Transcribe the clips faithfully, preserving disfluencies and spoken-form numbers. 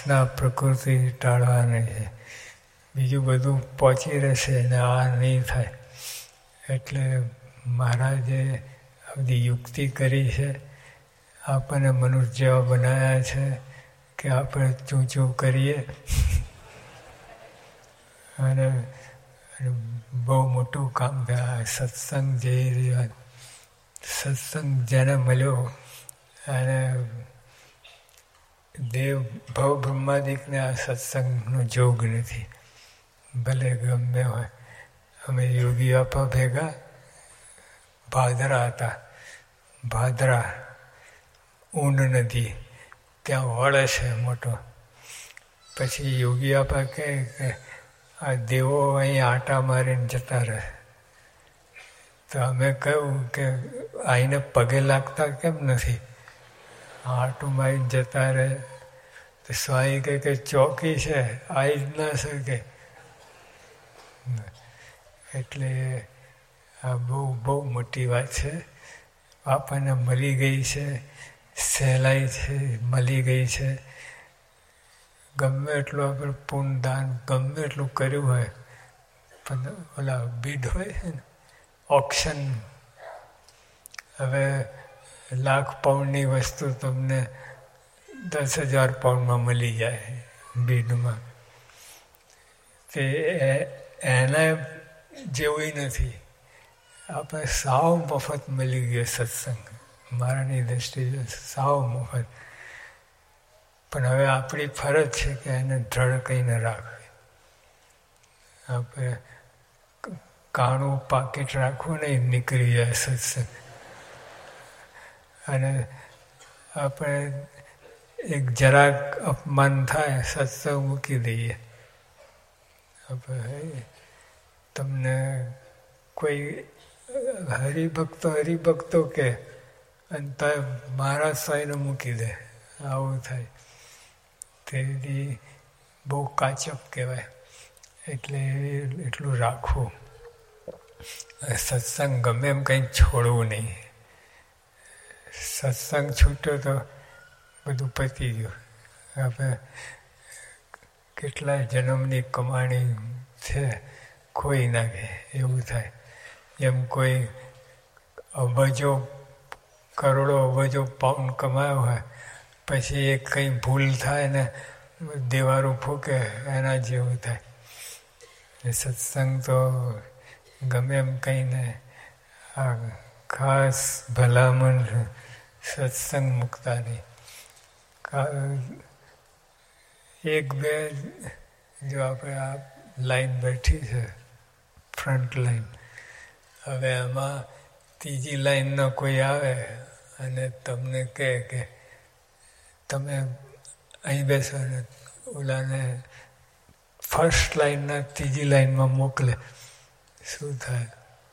ના પ્રકૃતિ ટાળવાની છે, બીજું બધું પહોંચી રહેશે ને આ નહીં થાય. એટલે મહારાજે આ બધી યુક્તિ કરી છે, આપણને મનુષ્ય જેવા બનાવ્યા છે કે આપણે ચૂં ચૂં કરીએ અને બહુ મોટું કામ થાય. સત્સંગ જે સત્સંગ જેને મળ્યો અને દેવ ભવ બ્રહ્માદિકને આ સત્સંગનો જોગ નથી, ભલે ગમે હોય. અમે યોગી આપા ભેગા ભાદરા હતા, ભાદરા ઊંડ નદી, ત્યાં વળ છે મોટો. પછી યોગી આપા કહે કે આ દેવો અહીં આટા મારીને જતા રહે. તો અમે કહ્યું કે આઈને પગે લાગતા કેમ નથી, આટું મારીને જતા રહે. તો સ્વામી કહે કે ચોકી છે, આવી જ ના શકે. એટલે આ બહુ બહુ મોટી વાત છે. આપણને મળી ગઈ છે, સહેલાઈ છે, મળી ગઈ છે. ગમે એટલું આપણે પૂર્ણ દાન ગમે એટલું કર્યું હોય, પણ ઓલા બીડ હોય છે ને ઓક્શન, હવે લાખ પાઉન્ડની વસ્તુ તમને દસ હજાર પાઉન્ડમાં મળી જાય બીડમાં. તે એના જેવું નથી. આપણે સાવ મફત મળી ગયો સત્સંગ, મારાની દ્રષ્ટિએ સાવ મફત. પણ હવે આપણી ફરજ છે કે એને દ્રઢ કહીને રાખવી. આપણે કાણું પાકીટ રાખવું નહીં, નીકળી જાય સત્સંગ. અને આપણે એક જરાક અપમાન થાય, સત્સંગ મૂકી દઈએ. આપણે તમને કોઈ હરિભક્તો હરિભક્તો કે અને તો મહારાજ સ્વામીને મૂકી દે, આવું થાય. તેથી બહુ કાચપ કહેવાય. એટલે એટલું રાખવું. સત્સંગ ગમે એમ કંઈ છોડવું નહીં. સત્સંગ છૂટ્યો તો બધું પતી ગયું. આપણે કેટલાય જન્મની કમાણી છે ખોઈ નાખે એવું થાય. એમ કોઈ અબજો કરોડો અબજો પાઉન્ડ કમાયો હોય, પછી એ કંઈ ભૂલ થાય ને દેવારું ફૂકે, એના જેવું થાય. સત્સંગ તો ગમે એમ કહીને આ ખાસ ભલામણ સત્સંગ મૂકતા નહીં. એક બે જો આપણે આ લાઈન બેઠી છે ફ્રન્ટ લાઈન, હવે એમાં ત્રીજી લાઈનનો કોઈ આવે અને તમને કહે કે તમે અહીં બેસો ને ઓલાને ફર્સ્ટ લાઈનના ત્રીજી લાઈનમાં મોકલે, શું થાય?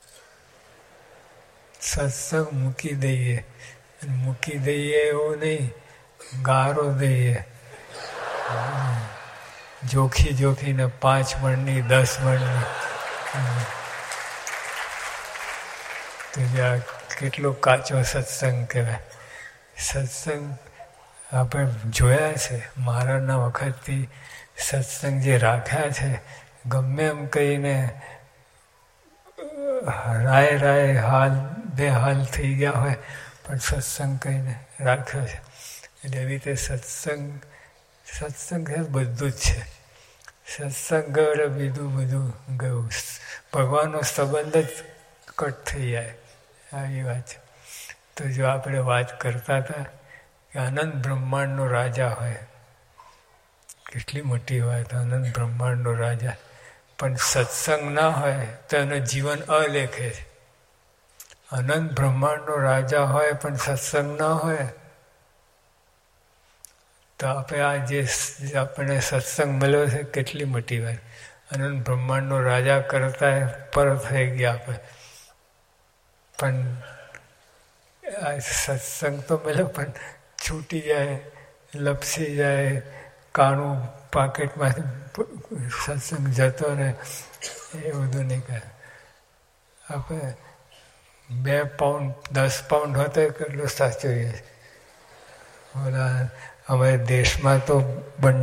સત્સંગ મૂકી દઈએ. મૂકી દઈએ એવું નહીં, ગારો દઈએ. જોખી જોખીને પાંચ મણની દસ મણની. તો જ્યાં કેટલો કાચો સત્સંગ કહેવાય. સત્સંગ આપણે જોયા છે, મહારાજના વખતથી સત્સંગ જે રાખ્યા છે, ગમે એમ કહીને રાય રાય હાલ બે હાલ થઈ ગયા હોય પણ સત્સંગ કહીને રાખ્યો છે. એટલે એવી રીતે સત્સંગ સત્સંગ બધું જ છે. સત્સંગ ગયો એટલે બીજું બધું ગયું. ભગવાનનો સંબંધ જ કટ થઈ જાય, આવી વાત છે. તો જો આપણે વાત કરતા હતા કે અનંત બ્રહ્માંડનો રાજા હોય, કેટલી મોટી વાત, અનંત બ્રહ્માંડનો રાજા, પણ સત્સંગ ના હોય તો એનું જીવન અલેખે છે. અનંત બ્રહ્માંડનો રાજા હોય પણ સત્સંગ ના હોય તો આપણે આ જે આપણને સત્સંગ મળ્યો છે કેટલી મોટી વાત. અનંત બ્રહ્માંડનો રાજા કરતા પર થઈ ગયા આપણે. પણ આ સત્સંગ તો મળ્યો પણ છૂટી જાય, લપસી જાય, કાણું પાકેટમાંથી સત્સંગ જતો રહે, એ બધું નહીં કરે. આપણે બે પાઉન્ડ દસ પાઉન્ડ હોતો કેટલું સાચું. ઓલા અમારા દેશમાં તો બંને